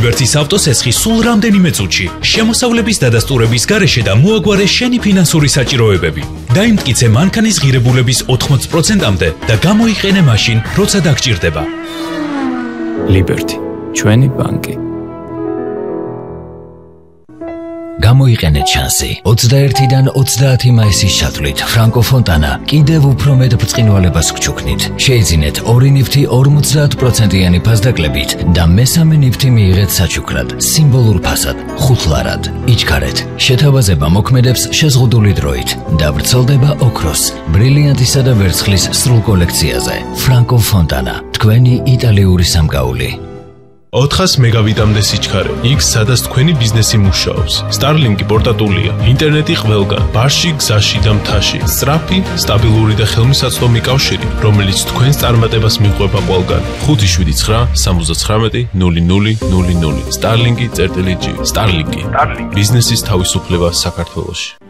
Liberty-s ავტოსესხი სულ რამდენიმე წუთში. შემოსავლების დადასტურების გარეშე და მოაგვარე შენი ფინანსური საჭიროებები. დაიმტკიცე მანქანის ღირებულების 80%-მდე და გამოიყენე მაშინ, როცა დაგჭირდება. Liberty, ჩვენი ბანკი. გამოიყენეთ შანსი. 21-დან 30 მაისის ჩათვლით ფრანკო ფონტანა კიდევ უფრო მეტ ბრწყინვალებას გჩუქნით. შეიძინეთ 2 ნივთი 50%-იანი ფასდაკლებით და მესამე ნივთი მიიღეთ საჩუქრად, სიმბოლურ ფასად, 5 ლარად. იჩქარეთ. შეთავაზება მოქმედებს შეზღუდული დროით და ვრცელდება ოქროს, ბრილიანტისა და ვერცხლის სრულ კოლექციაზე. ფრანკო ფონტანა, თქვენი იტალიური სამგაული. 400 მეგავიტამდე სიჩქარე, იქ სადაც თქვენი ბიზნესი მუშაობს. Starlink-ი პორტატულია, ინტერნეტი ყველგან, ბარში, გზაში და მთაში. სწრაფი, სტაბილური და ხელმისაწვდომი კავშირი, რომელიც თქვენს წარმატებას მიყვება ყველგან. 579-79-0000. Starlink-i.G. Starlink-ი. ბიზნესის თავისუფლება საქართველოში.